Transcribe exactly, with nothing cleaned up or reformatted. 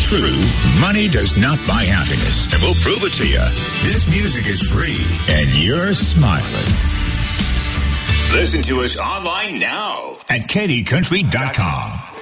true, money does not buy happiness. And we'll prove it to you. This music is free, and you're smiling. Listen to us online now at Katie Country dot com.